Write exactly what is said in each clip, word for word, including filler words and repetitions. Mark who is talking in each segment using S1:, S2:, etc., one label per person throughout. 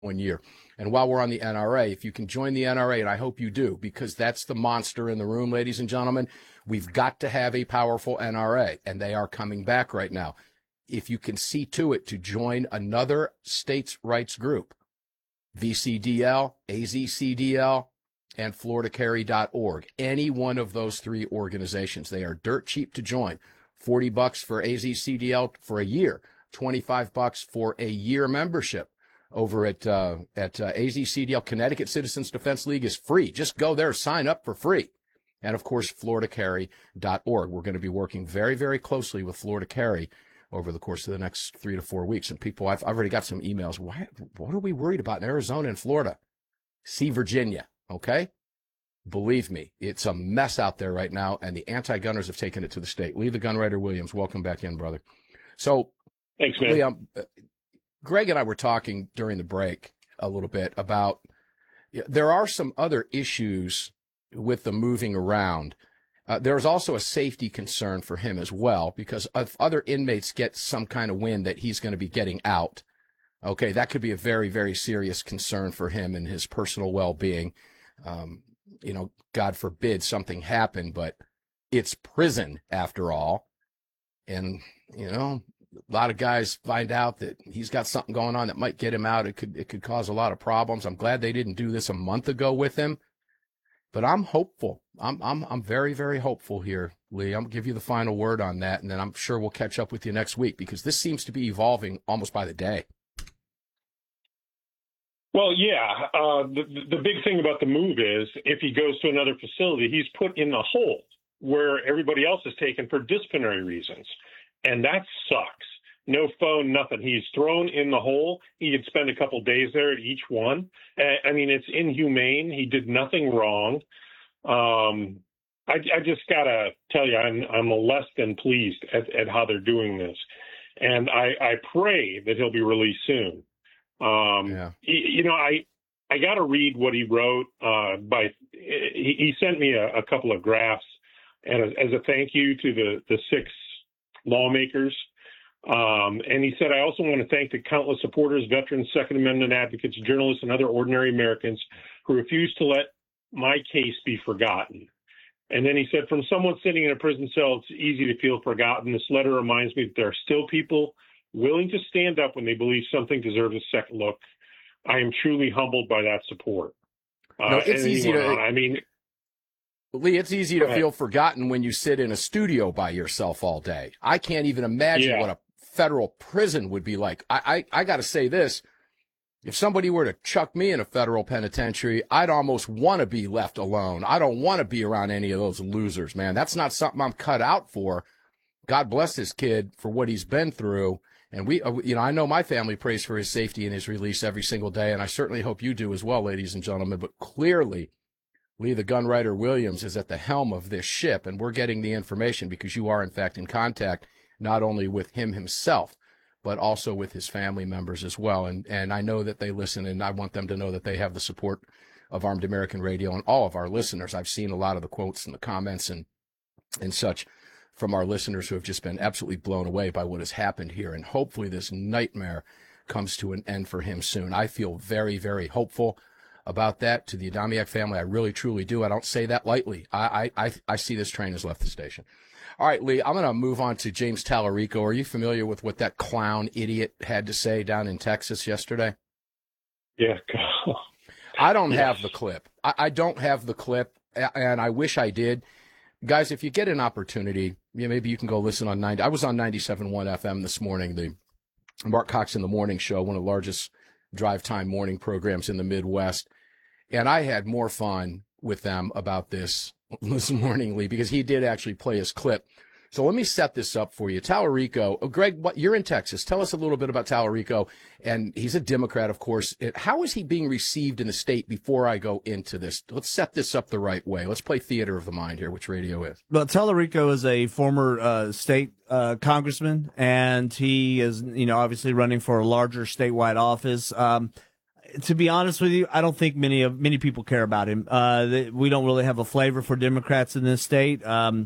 S1: one year. And while we're on the N R A, if you can join the N R A, and I hope you do, because that's the monster in the room, ladies and gentlemen, we've got to have a powerful N R A, and they are coming back right now. If you can see to it to join another states' rights group, V C D L, A Z C D L, and Florida Carry dot org, any one of those three organizations, they are dirt cheap to join. forty bucks for A Z C D L for a year, twenty-five bucks for a year membership. Over at uh, at uh, A Z C D L, Connecticut Citizens Defense League is free. Just go there, sign up for free. And, of course, Florida Carry dot org. We're going to be working very, very closely with Florida Carry over the course of the next three to four weeks. And people, I've, I've already got some emails. Why, what are we worried about in Arizona and Florida? See Virginia, okay? Believe me, it's a mess out there right now, and the anti-gunners have taken it to the state. Lee the Gunwriter Williams, welcome back in, brother. So,
S2: thanks, man.
S1: Lee, um, Greg and I were talking during the break a little bit about there are some other issues with the moving around. Uh, there's also a safety concern for him as well, because if other inmates get some kind of wind that he's going to be getting out, okay, that could be a very, very serious concern for him and his personal well-being. Um, you know, God forbid something happened, but it's prison after all. And, you know, a lot of guys find out that he's got something going on that might get him out. It could it could cause a lot of problems. I'm glad they didn't do this a month ago with him, but I'm hopeful. I'm I'm I'm very very hopeful here, Lee. I'm gonna give you the final word on that, and then I'm sure we'll catch up with you next week, because this seems to be evolving almost by the day.
S2: Well, yeah. Uh, the the big thing about the move is if he goes to another facility, he's put in the hole where everybody else is taken for disciplinary reasons. And that sucks. No phone, nothing. He's thrown in the hole. He could spend a couple of days there at each one. I mean, it's inhumane. He did nothing wrong. Um, I, I just got to tell you, I'm, I'm less than pleased at, at how they're doing this. And I, I pray that he'll be released soon. Um, yeah. you, you know, I I got to read what he wrote. Uh, by he, he sent me a, a couple of graphs, and as, as a thank you to the, the six lawmakers. Um, and he said, I also want to thank the countless supporters, veterans, Second Amendment advocates, journalists, and other ordinary Americans who refuse to let my case be forgotten. And then he said, from someone sitting in a prison cell, it's easy to feel forgotten. This letter reminds me that there are still people willing to stand up when they believe something deserves a second look. I am truly humbled by that support. Uh,
S1: no, it's easy to,
S2: on. I mean,
S1: Lee, it's easy to feel forgotten when you sit in a studio by yourself all day. I can't even imagine yeah. what a federal prison would be like. I, I, I got to say this. If somebody were to chuck me in a federal penitentiary, I'd almost want to be left alone. I don't want to be around any of those losers, man. That's not something I'm cut out for. God bless this kid for what he's been through. And we, you know, I know my family prays for his safety and his release every single day, and I certainly hope you do as well, ladies and gentlemen. But clearly, Lee the Gunwriter Williams is at the helm of this ship, and we're getting the information because you are, in fact, in contact not only with him himself, but also with his family members as well. And and I know that they listen, and I want them to know that they have the support of Armed American Radio and all of our listeners. I've seen a lot of the quotes and the comments and and such from our listeners who have just been absolutely blown away by what has happened here. And hopefully this nightmare comes to an end for him soon. I feel very, very hopeful about that. To the Adamiak family, I really, truly do. I don't say that lightly. I, I, I see this train has left the station. All right, Lee, I'm going to move on to James Tallarico. Are you familiar with what that clown idiot had to say down in Texas yesterday?
S2: Yeah.
S1: I don't
S2: yes.
S1: have the clip. I, I don't have the clip, and I wish I did. Guys, if you get an opportunity, yeah, maybe you can go listen on ninety. I was on ninety-seven point one F M this morning, the Mark Cox in the Morning Show, one of the largest drive time morning programs in the Midwest. And I had more fun with them about this this morning, Lee, because he did actually play his clip. So let me set this up for you. Tallarico, oh, Greg, what, you're in Texas. Tell us a little bit about Tallarico. And he's a Democrat, of course. How is he being received in the state before I go into this? Let's set this up the right way. Let's play theater of the mind here, which radio is.
S3: Well, Tallarico is a former uh, state uh, congressman, and he is, you know, obviously running for a larger statewide office. Um, to be honest with you, I don't think many of many people care about him. Uh, we don't really have a flavor for Democrats in this state. Um,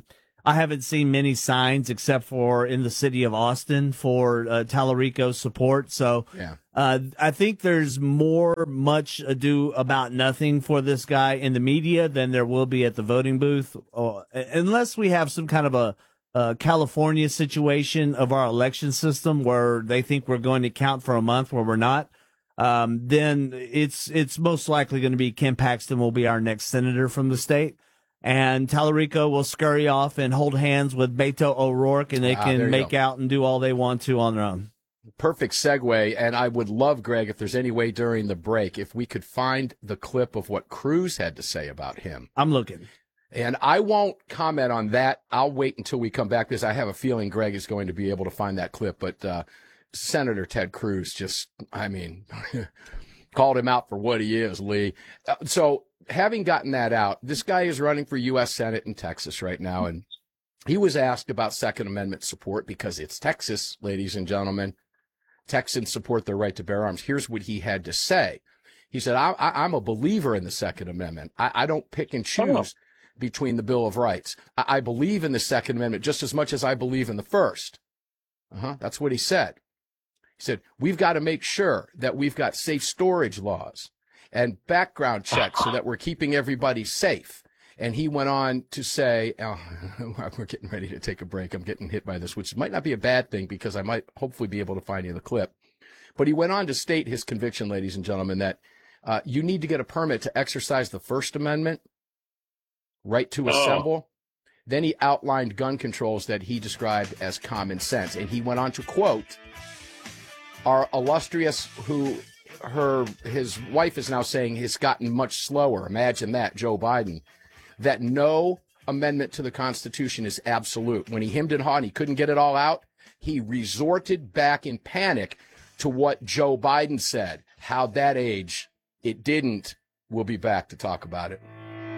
S3: I haven't seen many signs except for in the city of Austin for uh, Tallarico support. So
S1: yeah.
S3: uh, I think there's more much ado about nothing for this guy in the media than there will be at the voting booth, uh, unless we have some kind of a, a California situation of our election system where they think we're going to count for a month where we're not. Um, then it's it's most likely going to be Ken Paxton will be our next senator from the state. And Tallarico will scurry off and hold hands with Beto O'Rourke, and they
S1: ah,
S3: can make
S1: go.
S3: out and do all they want to on their own.
S1: Perfect segue. And I would love, Greg, if there's any way during the break, if we could find the clip of what Cruz had to say about him.
S3: I'm looking.
S1: And I won't comment on that. I'll wait until we come back because I have a feeling Greg is going to be able to find that clip. But uh, Senator Ted Cruz just, I mean, called him out for what he is, Lee. Uh, so, having gotten that out, this guy is running for U S Senate in Texas right now, and he was asked about Second Amendment support because it's Texas, ladies and gentlemen. Texans support their right to bear arms. Here's what he had to say. He said, I, I, I'm a believer in the Second Amendment. I, I don't pick and choose between the Bill of Rights. I, I believe in the Second Amendment just as much as I believe in the First. Uh-huh. That's what he said. He said, we've got to make sure that we've got safe storage laws and background checks so that we're keeping everybody safe. And he went on to say, oh, we're getting ready to take a break. I'm getting hit by this, which might not be a bad thing because I might hopefully be able to find you the clip. But he went on to state his conviction, ladies and gentlemen, that uh, you need to get a permit to exercise the First Amendment, right to assemble. Oh. Then he outlined gun controls that he described as common sense. And he went on to quote our illustrious who... Her, his wife is now saying it's gotten much slower. Imagine that, Joe Biden, that no amendment to the Constitution is absolute. When he hemmed and hawed and he couldn't get it all out, he resorted back in panic to what Joe Biden said. How'd that age? It didn't. We'll be back to talk about it.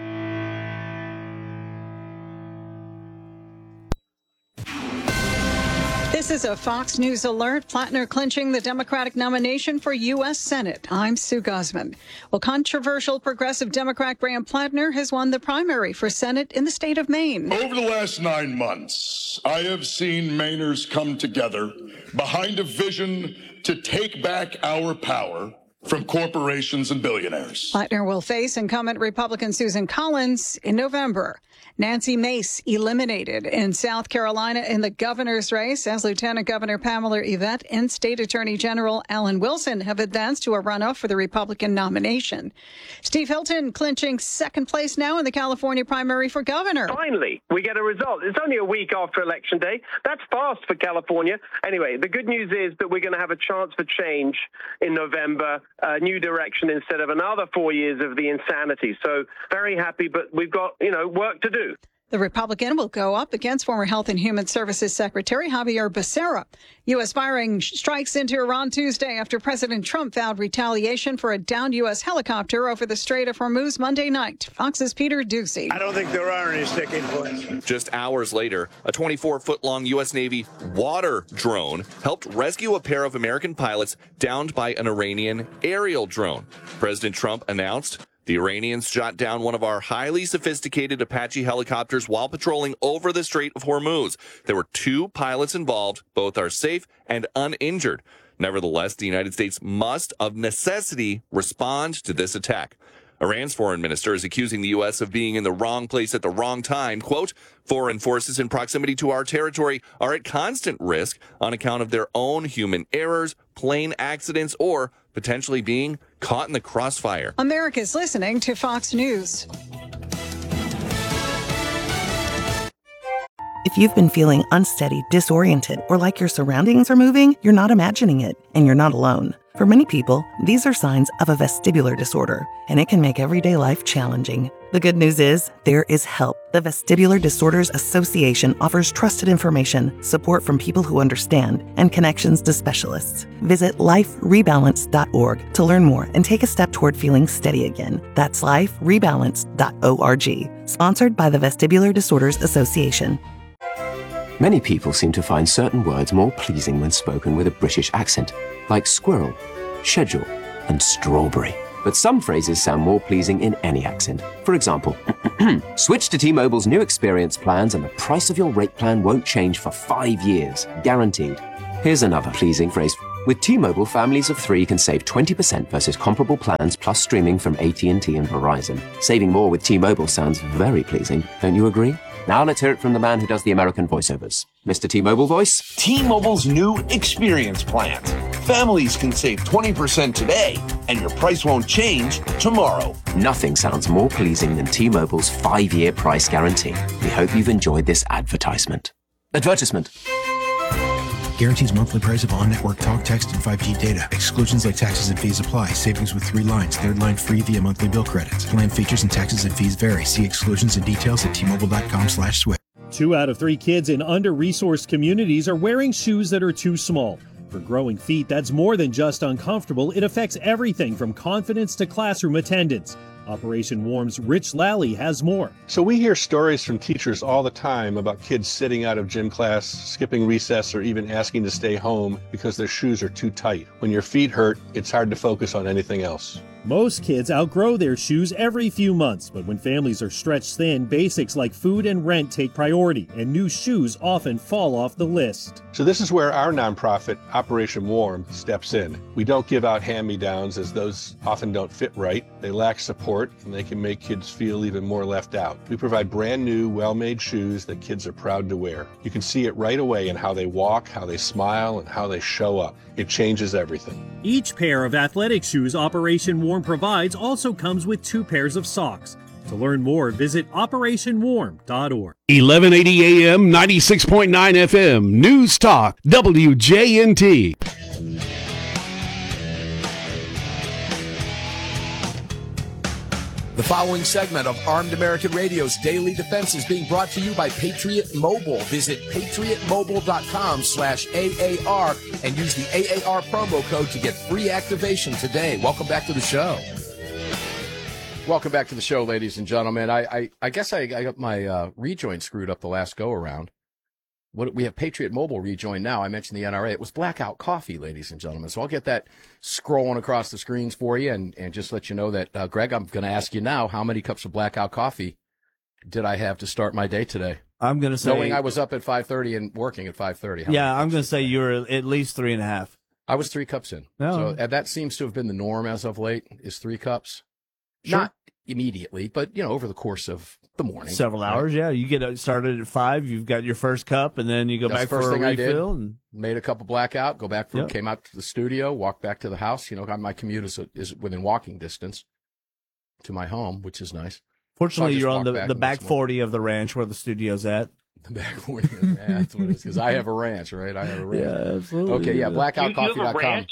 S4: This is a Fox News alert. Plattner clinching the Democratic nomination for U S Senate. I'm Sue Guzman. Well, controversial progressive Democrat Graham Plattner has won the primary for Senate in the state of Maine.
S5: Over the last nine months, I have seen Mainers come together behind a vision to take back our power from corporations and billionaires.
S4: Plattner will face incumbent Republican Susan Collins in November. Nancy Mace eliminated in South Carolina in the governor's race as Lieutenant Governor Pamela Yvette and State Attorney General Alan Wilson have advanced to a runoff for the Republican nomination. Steve Hilton clinching second place now in the California primary for governor.
S6: Finally, we get a result. It's only a week after Election Day. That's fast for California. Anyway, the good news is that we're going to have a chance for change in November, a new direction instead of another four years of the insanity. So very happy, but we've got, you know, work to do.
S4: The Republican will go up against former Health and Human Services Secretary Javier Becerra. U S firing strikes into Iran Tuesday after President Trump vowed retaliation for a downed U S helicopter over the Strait of Hormuz Monday night. Fox's Peter Doocy.
S7: I don't think there are any sticking points.
S8: Just hours later, a twenty-four foot long U S Navy water drone helped rescue a pair of American pilots downed by an Iranian aerial drone. President Trump announced the Iranians shot down one of our highly sophisticated Apache helicopters while patrolling over the Strait of Hormuz. There were two pilots involved. Both are safe and uninjured. Nevertheless, the United States must, of necessity, respond to this attack. Iran's foreign minister is accusing the U S of being in the wrong place at the wrong time. Quote, foreign forces in proximity to our territory are at constant risk on account of their own human errors, plane accidents, or potentially being caught in the crossfire.
S4: America's listening to Fox News.
S9: If you've been feeling unsteady, disoriented, or like your surroundings are moving, you're not imagining it, and you're not alone. For many people, these are signs of a vestibular disorder, and it can make everyday life challenging. The good news is, there is help. The Vestibular Disorders Association offers trusted information, support from people who understand, and connections to specialists. Visit life rebalance dot org to learn more and take a step toward feeling steady again. That's life rebalance dot org. Sponsored by the Vestibular Disorders Association.
S10: Many people seem to find certain words more pleasing when spoken with a British accent, like squirrel, schedule, and strawberry. But some phrases sound more pleasing in any accent. For example, switch to T-Mobile's new experience plans and the price of your rate plan won't change for five years, guaranteed. Here's another pleasing phrase. With T-Mobile, families of three can save twenty percent versus comparable plans plus streaming from A T and T and Verizon. Saving more with T-Mobile sounds very pleasing, don't you agree? Now let's hear it from the man who does the American voiceovers. Mister T-Mobile voice.
S11: T-Mobile's new experience plans. Families can save twenty percent today, and your price won't change tomorrow.
S10: Nothing sounds more pleasing than T-Mobile's five-year price guarantee. We hope you've enjoyed this advertisement. Advertisement.
S12: Guarantees monthly price of on-network talk, text, and five G data. Exclusions like taxes and fees apply. Savings with three lines. Third line free via monthly bill credits. Plan features and taxes and fees vary. See exclusions and details at T-Mobile.com slash switch.
S13: Two out of three kids in under-resourced communities are wearing shoes that are too small. For growing feet, that's more than just uncomfortable. It affects everything from confidence to classroom attendance. Operation Warm's Rich Lally has more.
S14: So we hear stories from teachers all the time about kids sitting out of gym class, skipping recess, or even asking to stay home because their shoes are too tight. When your feet hurt, it's hard to focus on anything else.
S13: Most kids outgrow their shoes every few months, but when families are stretched thin, basics like food and rent take priority, and new shoes often fall off the list.
S14: So this is where our nonprofit, Operation Warm, steps in. We don't give out hand-me-downs, as those often don't fit right. They lack support, and they can make kids feel even more left out. We provide brand new, well-made shoes that kids are proud to wear. You can see it right away in how they walk, how they smile, and how they show up. It changes everything.
S13: Each pair of athletic shoes Operation Warm provides also comes with two pairs of socks. To learn more, visit operation warm dot org.
S15: eleven eighty A M, ninety-six point nine F M, News Talk, W J N T.
S1: The following segment of Armed American Radio's Daily Defense is being brought to you by Patriot Mobile. Visit patriot mobile dot com slash A A R and use the A A R promo code to get free activation today. Welcome back to the show. Welcome back to the show, ladies and gentlemen. I I, I guess I, I got my uh, rejoin screwed up the last go-around. What, we have Patriot Mobile rejoin now. I mentioned the N R A. It was Blackout Coffee, ladies and gentlemen. So I'll get that scrolling across the screens for you and, and just let you know that, uh, Greg, I'm going to ask you now, how many cups of Blackout Coffee did I have to start my day today?
S3: I'm going to say...
S1: Knowing I was up at five thirty and working at five thirty.
S3: Yeah, I'm going to say you were at least three and a half.
S1: I was three cups in.
S3: No.
S1: So and that seems to have been the norm as of late, is three cups.
S3: Sure.
S1: Not immediately, but, you know, over the course of the morning.
S3: Several hours, right? Yeah. You get started at five, you've got your first cup, and then you go
S1: That's
S3: back
S1: the first
S3: for a
S1: thing I
S3: refill.
S1: did.
S3: And...
S1: Made a cup of Blackout, go back for,
S3: Yep.
S1: came out to the studio, walked back to the house. You know, my commute is, is within walking distance to my home, which is nice.
S3: Fortunately,
S1: So
S3: you're on
S1: walked
S3: the,
S1: back
S3: the
S1: and
S3: back
S1: smoked.
S3: forty of the ranch where the studio's at.
S1: The back forty, yeah, that's what it is, because I have a ranch, right? I have a ranch.
S3: Yeah, absolutely.
S1: Okay, yeah,
S3: You-
S1: blackout
S3: you have
S1: coffee
S3: a
S1: dot com.
S3: ranch?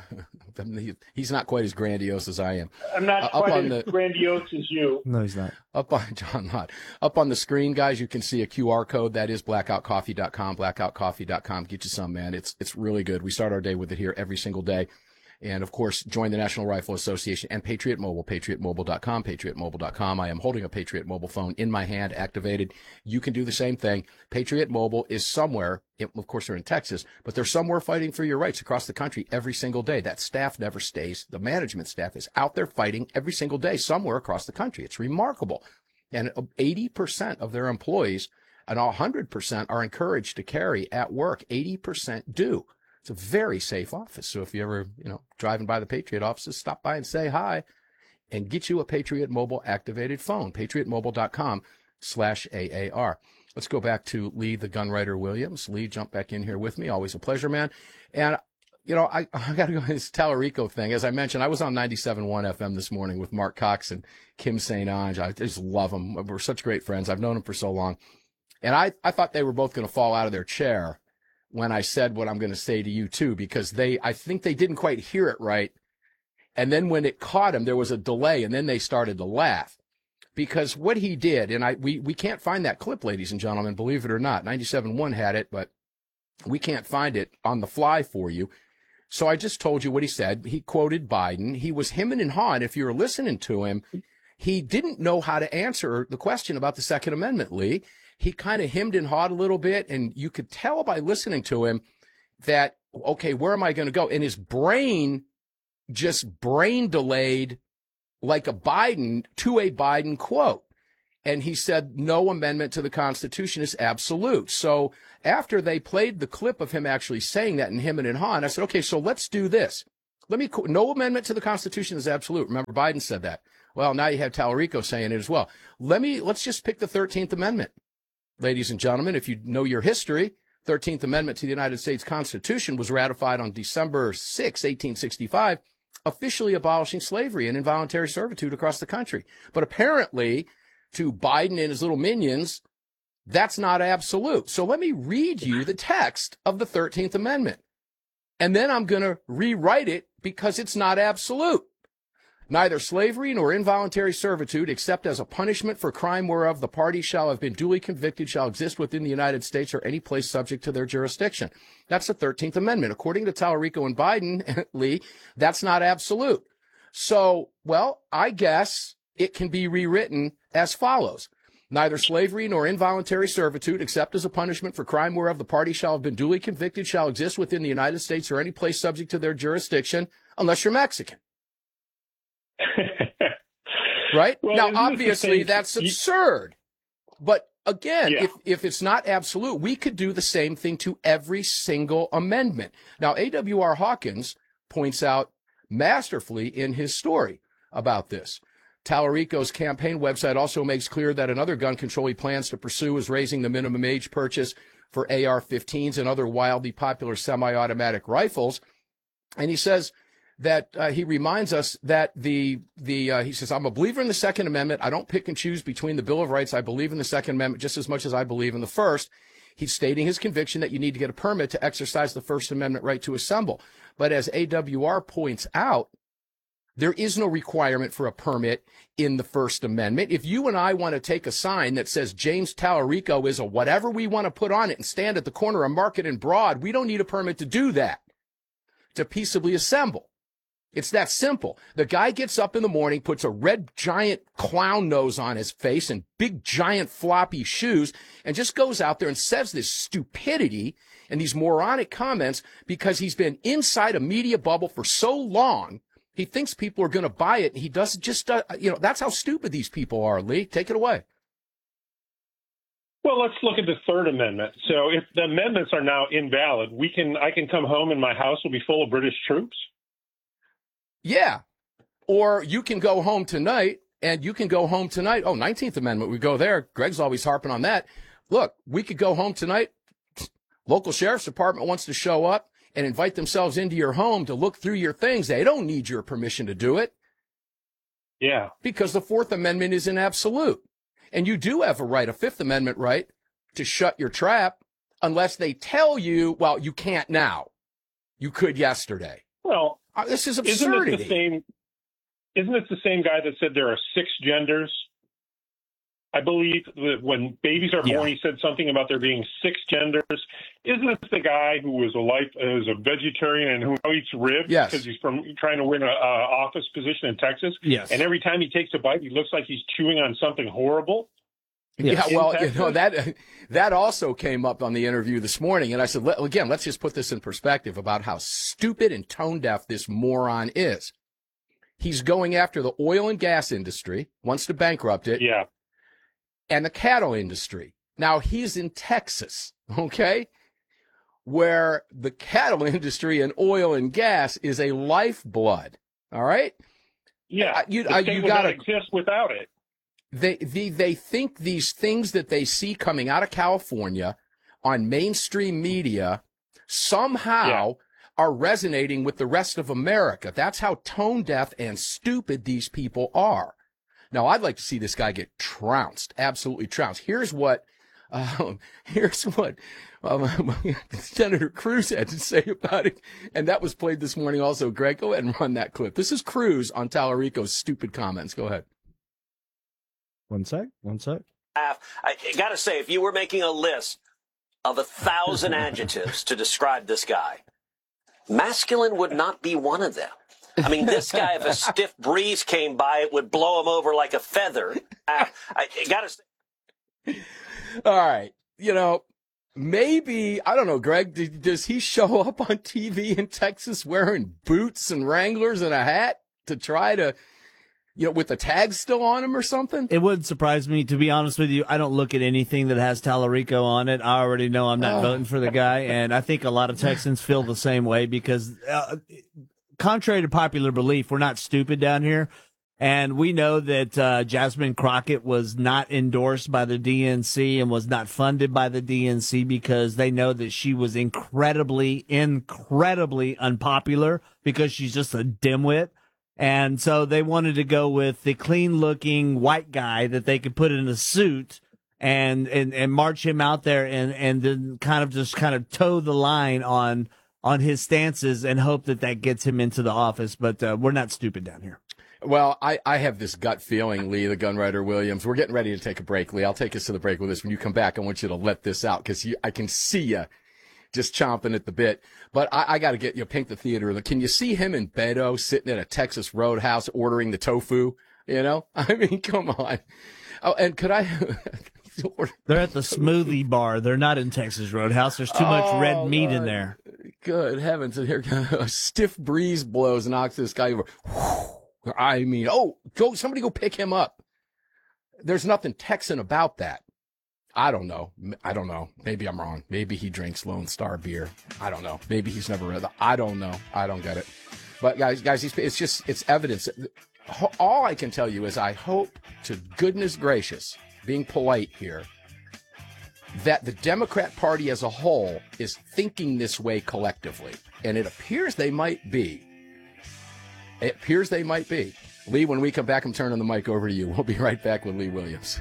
S1: He's not quite as grandiose as I am.
S7: I'm not
S1: Uh, up
S7: quite
S1: on
S7: as
S1: the,
S7: grandiose as you.
S3: No, he's not.
S1: Up on John Lott. Up on the screen, guys, you can see a Q R code. That is blackout coffee dot com, blackout coffee dot com. Get you some, man. It's it's really good. We start our day with it here every single day. And, of course, join the National Rifle Association and Patriot Mobile, patriot mobile dot com, patriot mobile dot com. I am holding a Patriot Mobile phone in my hand, activated. You can do the same thing. Patriot Mobile is somewhere, it, of course, they're in Texas, but they're somewhere fighting for your rights across the country every single day. That staff never stays. The management staff is out there fighting every single day somewhere across the country. It's remarkable. And eighty percent of their employees and one hundred percent are encouraged to carry at work. eighty percent do. It's a very safe office. So if you ever, you know, driving by the Patriot offices, stop by and say hi and get you a Patriot Mobile activated phone, patriot mobile dot com slash A A R. Let's go back to Lee, the Gunwriter Williams. Lee, jump back in here with me. Always a pleasure, man. And, you know, I, I got to go to this Tallarico thing. As I mentioned, I was on ninety-seven point one F M this morning with Mark Cox and Kim Saint Ange. I just love them. We're such great friends. I've known them for so long. And I, I thought they were both going to fall out of their chair when I said what I'm going to say to you too, because they, I think they didn't quite hear it right. And then when it caught him, there was a delay, and then they started to laugh because what he did, and I, we, we can't find that clip, ladies and gentlemen, believe it or not. ninety-seven point one had it, but we can't find it on the fly for you. So I just told you what he said. He quoted Biden. He was hemming and hawing. If you were listening to him, he didn't know how to answer the question about the Second Amendment, Lee. He kind of hemmed and hawed a little bit, and you could tell by listening to him that, okay, where am I going to go? And his brain just brain delayed like a Biden to a Biden quote. And he said, no amendment to the Constitution is absolute. So after they played the clip of him actually saying that in Him and Han, I said, okay, so let's do this. Let me, no amendment to the Constitution is absolute. Remember, Biden said that. Well, now you have Tallarico saying it as well. Let me, let's just pick the thirteenth Amendment. Ladies and gentlemen, if you know your history, thirteenth Amendment to the United States Constitution was ratified on December sixth, eighteen sixty-five, officially abolishing slavery and involuntary servitude across the country. But apparently, to Biden and his little minions, that's not absolute. So let me read you the text of the thirteenth Amendment. And then I'm going to rewrite it because it's not absolute. Neither slavery nor involuntary servitude, except as a punishment for crime whereof the party shall have been duly convicted, shall exist within the United States or any place subject to their jurisdiction. That's the thirteenth Amendment. According to Tallarico and Biden, Lee, that's not absolute. So, well, I guess it can be rewritten as follows. Neither slavery nor involuntary servitude, except as a punishment for crime whereof the party shall have been duly convicted, shall exist within the United States or any place subject to their jurisdiction, unless you're Mexican. Right?
S2: Well,
S1: now, obviously, that's
S2: you,
S1: absurd. But again,
S2: yeah.
S1: if, if it's not absolute, we could do the same thing to every single amendment. Now, A W R Hawkins points out masterfully in his story about this. Tallarico's campaign website also makes clear that another gun control he plans to pursue is raising the minimum age purchase for A R fifteens and other wildly popular semi-automatic rifles. And he says that uh, he reminds us that the, the uh, he says, I'm a believer in the Second Amendment. I don't pick and choose between the Bill of Rights. I believe in the Second Amendment just as much as I believe in the First. He's stating his conviction that you need to get a permit to exercise the First Amendment right to assemble. But as A W R points out, there is no requirement for a permit in the First Amendment. If you and I want to take a sign that says James Tallarico is a whatever we want to put on it and stand at the corner of Market and Broad, we don't need a permit to do that, to peaceably assemble. It's that simple. The guy gets up in the morning, puts a red giant clown nose on his face and big giant floppy shoes, and just goes out there and says this stupidity and these moronic comments because he's been inside a media bubble for so long. He thinks people are going to buy it. And he doesn't just, uh, you know, that's how stupid these people are, Lee. Take it away.
S2: Well, let's look at the Third Amendment. So if the amendments are now invalid, we can, I can come home and my house will be full of British troops.
S1: Yeah. Or you can go home tonight and you can go home tonight. Oh, nineteenth Amendment. We go there. Greg's always harping on that. Look, we could go home tonight. Local sheriff's department wants to show up and invite themselves into your home to look through your things. They don't need your permission to do it.
S2: Yeah.
S1: Because the Fourth Amendment isn't absolute. And you do have a right, a Fifth Amendment right, to shut your trap unless they tell you, well, you can't now. You could yesterday.
S2: Well,
S1: uh, this is absurdity.
S2: Isn't it the same, isn't it the same guy that said there are six genders? I believe that when babies are born, yeah. he said something about there being six genders. Isn't it the guy who was a life, is a vegetarian and who eats ribs
S1: yes.
S2: because he's from trying to win a, a office position in Texas?
S3: Yes.
S2: And every time he takes a bite, he looks like he's chewing on something horrible.
S1: Yes. Yeah, well, you know, that that also came up on the interview this morning, and I said, let, again, let's just put this in perspective about how stupid and tone deaf this moron is. He's going after the oil and gas industry, wants to bankrupt it.
S2: Yeah.
S1: And the cattle industry. Now, he's in Texas, okay, where the cattle industry and oil and gas is a lifeblood, all right?
S2: Yeah,
S1: you,
S2: the
S1: uh,
S2: state
S1: you
S2: would
S1: gotta,
S2: not exist without it.
S1: They, they, they think these things that they see coming out of California on mainstream media somehow yeah. are resonating with the rest of America. That's how tone deaf and stupid these people are. Now, I'd like to see this guy get trounced, absolutely trounced. Here's what, um, here's what um, Senator Cruz had to say about it, and that was played this morning also. Greg, go ahead and run that clip. This is Cruz on Tallarico's stupid comments. Go ahead.
S3: One sec, one sec.
S16: I got to say, if you were making a list of a thousand adjectives to describe this guy, masculine would not be one of them. I mean, this guy, if a stiff breeze came by, it would blow him over like a feather. I, I got to.
S1: All right. You know, maybe, I don't know, Greg, did, does he show up on T V in Texas wearing boots and Wranglers and a hat to try to You know, with the tags still on him or something?
S3: It wouldn't surprise me, to be honest with you. I don't look at anything that has Tallarico on it. I already know I'm not oh. voting for the guy, and I think a lot of Texans feel the same way because, uh, contrary to popular belief, we're not stupid down here. And we know that uh, Jasmine Crockett was not endorsed by the D N C and was not funded by the D N C because they know that she was incredibly, incredibly unpopular because she's just a dimwit. And so they wanted to go with the clean-looking white guy that they could put in a suit and, and, and march him out there and, and then kind of just kind of toe the line on on his stances and hope that that gets him into the office. But uh, we're not stupid down here.
S1: Well, I, I have this gut feeling, Lee, the Gunwriter Williams. We're getting ready to take a break, Lee. I'll take us to the break with this. When you come back, I want you to let this out because I can see you just chomping at the bit. But I, I got to get you know, paint the theater. Can you see him in Beto sitting at a Texas Roadhouse ordering the tofu? You know, I mean, come on. Oh, and could I?
S3: They're at the smoothie bar. They're not in Texas Roadhouse. There's too much oh, red meat God. in there.
S1: Good heavens! And here a stiff breeze blows and knocks this guy over. I mean, oh, go somebody go pick him up. There's nothing Texan about that. I don't know. I don't know. Maybe I'm wrong. Maybe he drinks Lone Star beer. I don't know. Maybe he's never read that. I don't know. I don't get it. But guys, guys, it's just, it's evidence. All I can tell you is I hope to goodness gracious, being polite here, that the Democrat Party as a whole is thinking this way collectively. And it appears they might be. It appears they might be. Lee, when we come back, I'm turning the mic over to you. We'll be right back with Lee Williams.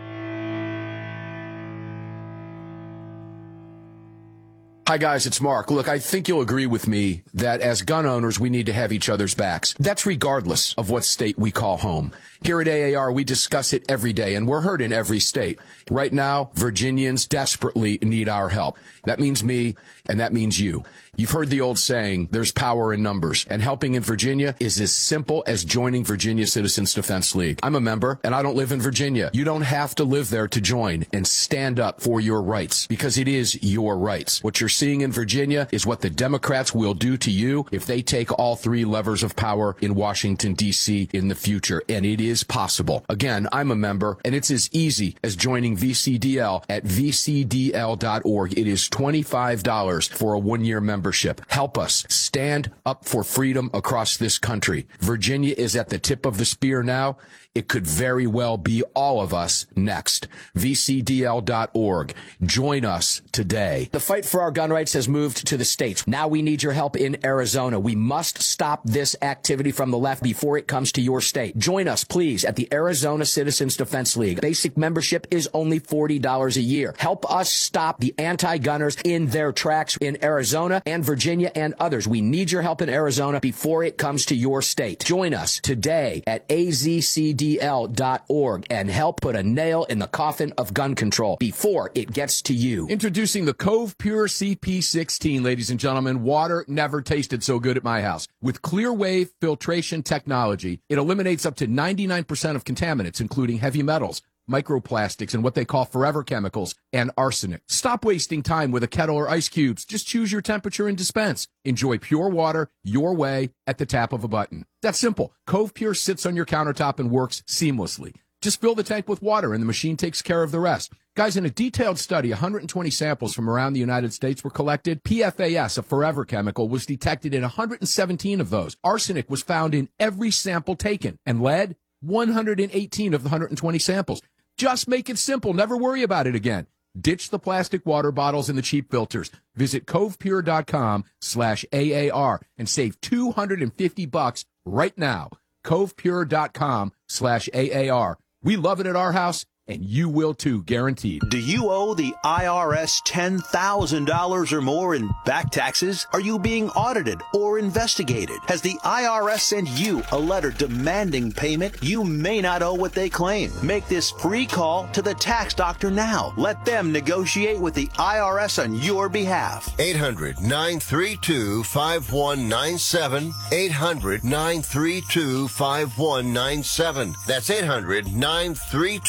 S1: Hi, guys, it's Mark. Look, I think you'll agree with me that as gun owners, we need to have each other's backs. That's regardless of what state we call home. Here at A A R, we discuss it every day, and we're heard in every state. Right now, Virginians desperately need our help. That means me, and that means you. You've heard the old saying, there's power in numbers, and helping in Virginia is as simple as joining Virginia Citizens Defense League. I'm a member, and I don't live in Virginia. You don't have to live there to join and stand up for your rights, because it is your rights. What you're seeing in Virginia is what the Democrats will do to you if they take all three levers of power in Washington, D C in the future, and it is possible. Again, I'm a member, and it's as easy as joining V C D L at v c d l dot org. It is twenty-five dollars for a one-year membership. Help us stand up for freedom across this country. Virginia is at the tip of the spear now. It could very well be all of us next. v c d l dot org. Join us today.
S17: The fight for our gun rights has moved to the states. Now we need your help in Arizona. We must stop this activity from the left before it comes to your state. Join us, please, at the Arizona Citizens Defense League. Basic membership is only forty dollars a year. Help us stop the anti-gunners in their tracks in Arizona and Virginia and others. We need your help in Arizona before it comes to your state. Join us today at a z c d l dot org and help put a nail in the coffin of gun control before it gets to you.
S1: Introducing the Cove Pure C P sixteen, ladies and gentlemen. Water never tasted so good at my house. With clear wave filtration technology, it eliminates up to ninety-nine percent of contaminants, including heavy metals, microplastics, and what they call forever chemicals, and arsenic. Stop wasting time with a kettle or ice cubes. Just choose your temperature and dispense. Enjoy pure water your way at the tap of a button. That's simple. Cove Pure sits on your countertop and works seamlessly. Just fill the tank with water and the machine takes care of the rest. Guys, in a detailed study, one hundred twenty samples from around the United States were collected. P F A S, a forever chemical, was detected in one hundred seventeen of those. Arsenic was found in every sample taken. And lead, one hundred eighteen of the one hundred twenty samples. Just make it simple. Never worry about it again. Ditch the plastic water bottles and the cheap filters. Visit covepure.com slash AAR and save two hundred fifty bucks right now. covepure.com slash AAR. We love it at our house, and you will too, guaranteed.
S18: Do you owe the I R S ten thousand dollars or more in back taxes? Are you being audited or investigated? Has the I R S sent you a letter demanding payment? You may not owe what they claim. Make this free call to the tax doctor now. Let them negotiate with the I R S on your behalf.
S19: eight hundred, nine three two, five one nine seven. eight hundred, nine three two, five one nine seven. That's eight hundred, nine three two, five one nine seven.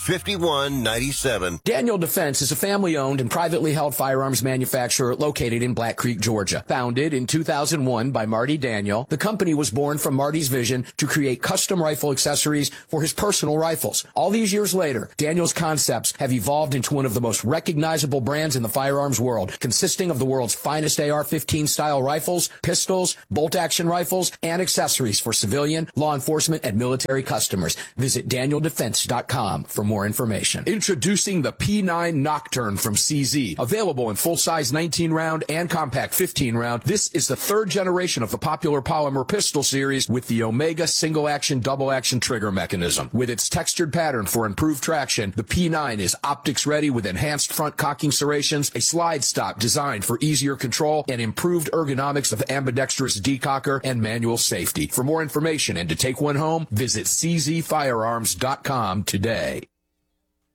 S19: five one nine seven.
S17: Daniel Defense is a family-owned and privately held firearms manufacturer located in Black Creek, Georgia. Founded in two thousand one by Marty Daniel, the company was born from Marty's vision to create custom rifle accessories for his personal rifles. All these years later, Daniel's concepts have evolved into one of the most recognizable brands in the firearms world, consisting of the world's finest A R fifteen style rifles, pistols, bolt-action rifles, and accessories for civilian, law enforcement, and military customers. Visit daniel defense dot com for more information. Introducing the P nine Nocturne from C Z. Available in full-size nineteen round and compact fifteen round, this is the third generation of the popular polymer pistol series with the Omega single-action, double-action trigger mechanism. With its textured pattern for improved traction, the P nine is optics-ready with enhanced front cocking serrations, a slide stop designed for easier control, and improved ergonomics of ambidextrous decocker and manual safety. For more information and to take one home, visit c z firearms dot com today.